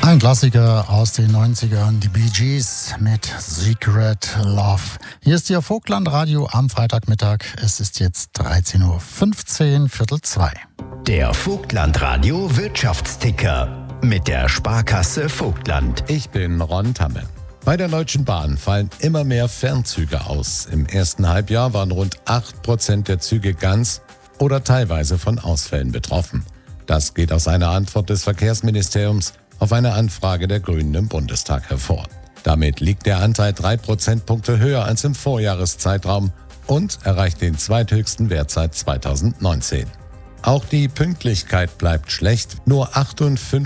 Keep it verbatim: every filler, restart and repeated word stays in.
Ein Klassiker aus den neunzigern, die Bee Gees mit Secret Love. Hier ist Ihr Vogtland-Radio am Freitagmittag. Es ist jetzt dreizehn Uhr fünfzehn, Viertel zwei. Der Vogtland-Radio Wirtschaftsticker mit der Sparkasse Vogtland. Ich bin Ron Tamme. Bei der Deutschen Bahn fallen immer mehr Fernzüge aus. Im ersten Halbjahr waren rund acht Prozent der Züge ganz oder teilweise von Ausfällen betroffen. Das geht aus einer Antwort des Verkehrsministeriums auf eine Anfrage der Grünen im Bundestag hervor. Damit liegt der Anteil drei Prozentpunkte höher als im Vorjahreszeitraum und erreicht den zweithöchsten Wert seit zweitausendneunzehn. Auch die Pünktlichkeit bleibt schlecht. Nur achtundfünfzig